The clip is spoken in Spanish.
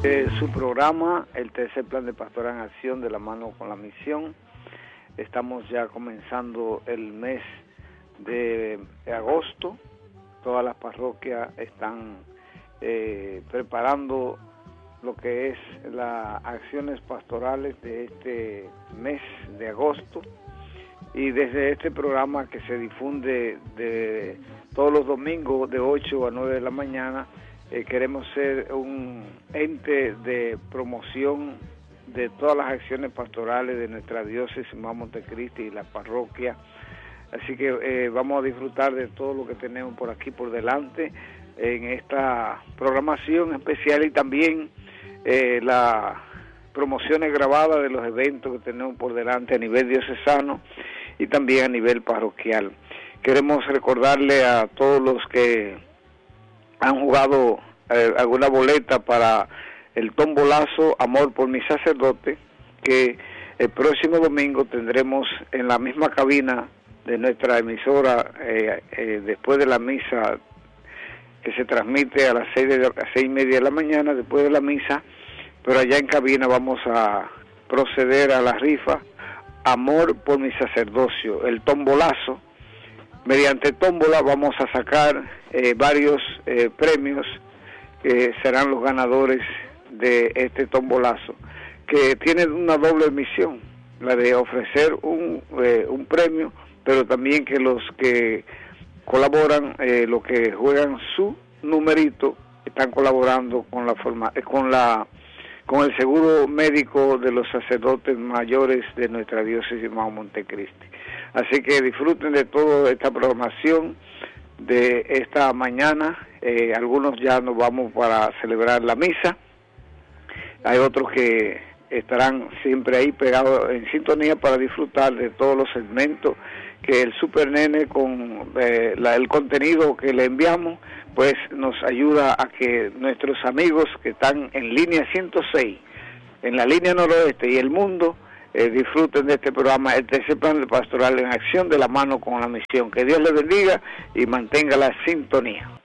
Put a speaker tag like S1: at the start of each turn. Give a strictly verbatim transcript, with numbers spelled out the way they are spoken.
S1: Eh, su programa, el tercer plan de pastoral en acción de la mano con la misión. Estamos ya comenzando el mes de agosto. Todas las parroquias están eh, preparando lo que es las acciones pastorales de este mes de agosto. Y desde este programa que se difunde de todos los domingos de ocho a nueve de la mañana, eh, queremos ser un ente de promoción de todas las acciones pastorales de nuestra diócesis más Montecristi y la parroquia. Así que eh, vamos a disfrutar de todo lo que tenemos por aquí por delante en esta programación especial, y también eh, las promociones grabadas de los eventos que tenemos por delante a nivel diocesano y también a nivel parroquial. Queremos recordarle a todos los que han jugado eh, alguna boleta para el tombolazo Amor por mi sacerdote, que el próximo domingo tendremos en la misma cabina de nuestra emisora, eh, eh, después de la misa que se transmite a las seis, de, a seis y media de la mañana, después de la misa, pero allá en cabina vamos a proceder a la rifa Amor por mi sacerdocio, el tombolazo. Mediante tómbola vamos a sacar eh, varios eh, premios que serán los ganadores de este tombolazo, que tiene una doble misión, la de ofrecer un, eh, un premio, pero también que los que colaboran, eh, los que juegan su numerito, están colaborando con la forma, eh, con la con el seguro médico de los sacerdotes mayores de nuestra diócesis más Montecristi. Así que disfruten de toda esta programación de esta mañana. Eh, algunos ya nos vamos para celebrar la misa. Hay otros que estarán siempre ahí pegados en sintonía para disfrutar de todos los segmentos que el Super Nene, con eh, la, el contenido que le enviamos, pues nos ayuda a que nuestros amigos que están en línea ciento seis, en la línea noroeste y el mundo, eh, disfruten de este programa, el tercer plan de pastoral en acción de la mano con la misión. Que Dios les bendiga y mantenga la sintonía.